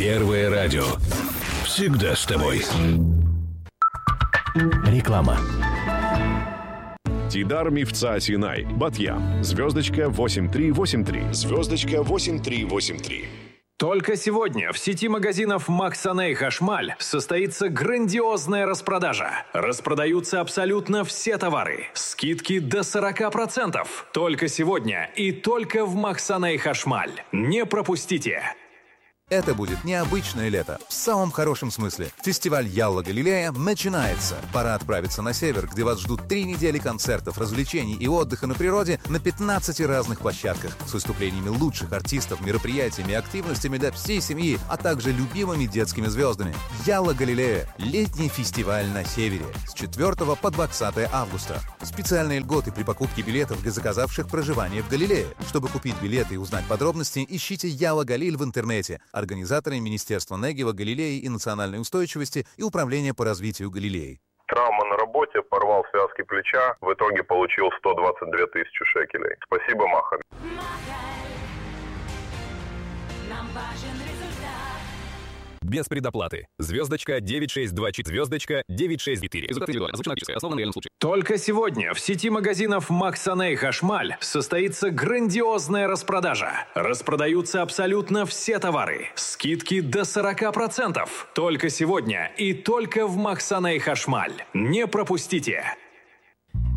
Первое радио. Всегда с тобой. Реклама. Тидар Мифца Синай, Батьям, звездочка 8383, звездочка 8383. Только сегодня в сети магазинов Максаней Хашмаль состоится грандиозная распродажа. Распродаются абсолютно все товары. Скидки до 40%. Только сегодня и только в Максаней Хашмаль. Не пропустите! Это будет необычное лето, в самом хорошем смысле. Фестиваль Ялла Галилея начинается. Пора отправиться на север, где вас ждут 3 недели концертов, развлечений и отдыха на природе на 15 разных площадках с выступлениями лучших артистов, мероприятиями и активностями для всей семьи, а также любимыми детскими звездами. Ялла Галилея – летний фестиваль на севере с 4 по 20 августа. Специальные льготы при покупке билетов для заказавших проживание в Галилее. Чтобы купить билеты и узнать подробности, ищите Ялла Галиль в интернете. Организаторы Министерства Негева, Галилеи и национальной устойчивости и Управления по развитию Галилеи. Травма на работе, порвал связки плеча, в итоге получил 122 тысячи шекелей. Спасибо, Махаль. Нам важен результат. Без предоплаты. Звездочка 9624, звездочка 964. Результат индивидуально. Озвучено опиской. Основан на реальном случае. Только сегодня в сети магазинов Максаней Хашмаль состоится грандиозная распродажа. Распродаются абсолютно все товары. Скидки до 40%. Только сегодня и только в Максаней Хашмаль. Не пропустите!